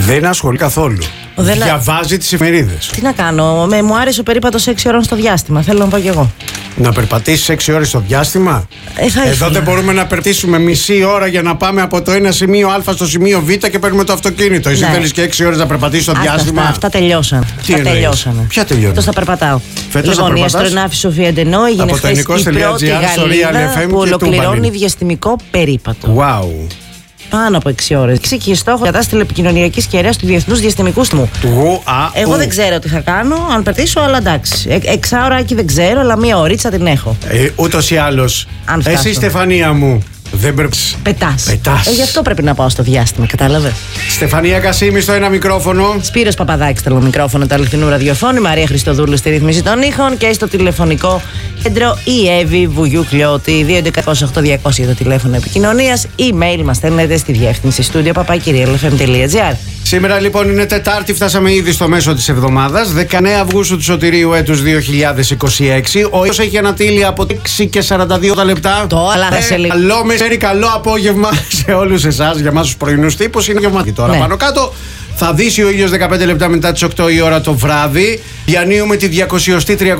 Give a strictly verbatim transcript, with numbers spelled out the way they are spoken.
Δεν ασχολεί καθόλου. Δεν Διαβάζει τις εφημερίδες. Τι να κάνω, με, μου άρεσε ο περίπατος έξι ώρων στο διάστημα. Θέλω να πάω κι εγώ. Να περπατήσεις έξι ώρες στο διάστημα. Ε, θα Εδώ δεν μπορούμε να περπατήσουμε μισή ώρα για να πάμε από το ένα σημείο Α στο σημείο Β και παίρνουμε το αυτοκίνητο. Εσύ Ναι. θέλεις και έξι ώρες να περπατήσεις στο Αυτά, διάστημα. αυτά, αυτά τελειώσαν. Τι αυτά τελειώσανε. Ποια τελειώνουν? Φέτος θα περπατάω. Φέτος θα λοιπόν, η περπατάς? αστροναύτη Σοφία Ντενό έγινε Από το χθες η ενικός πρώτη τελεία τζι άρ στο Real Γαλλίδα εφ εμ που και ολοκληρώνει Τούμπαλιν. διαστημικό περίπατο. Wow. Πάνω από έξι ώρες. Έχει στόχο κατάσταση τηλεπικοινωνιακής κεραίας του Διεθνούς Διαστημικού Σταθμού. Εγώ δεν ξέρω τι θα κάνω, αν περτήσω, αλλά εντάξει. Ε, εξάωρακι δεν ξέρω, αλλά μία ωρίτσα την έχω. Ε, ούτως ή άλλως. Αν φτάσω. Εσύ, Στεφανία μου, δεν πρέπει. Πετάς. Πετάς. Ε, γι' αυτό πρέπει να πάω στο διάστημα, κατάλαβε. Στεφανία Κασίμη στο ένα μικρόφωνο. Σπύρος Παπαδάκης στο μικρόφωνο του αληθινού ραδιοφώνου, Μαρία Χριστοδούλου στη ρύθμιση των ήχων και στο τηλεφωνικό κέντρο η Εύη Βουγιού Κλειώτη. δύο έντεκα οκτώ διακόσια το τηλέφωνο επικοινωνίας. Email μας στέλνετε στη διεύθυνση στούντιο παπάκυριαλεφm τελεία τζι άρ. Σήμερα λοιπόν είναι Τετάρτη, φτάσαμε ήδη στο μέσο της εβδομάδας, δεκαεννέα Αυγούστου του Σωτηρίου έτους δύο χιλιάδες είκοσι έξι. Ο ήλιος έχει ανατείλει από έξι και σαράντα δύο τα λεπτά. Τώρα θα σε λίγο. Καλό μεσαίρι, καλό απόγευμα σε όλους εσάς. Για εμάς τους πρωινούς τύπους είναι γευματική τώρα. Ναι. Πάνω κάτω θα δύσει ο ήλιος δεκαπέντε λεπτά μετά τις οκτώ η ώρα το βράδυ. Διανύουμε τη διακοσιοστή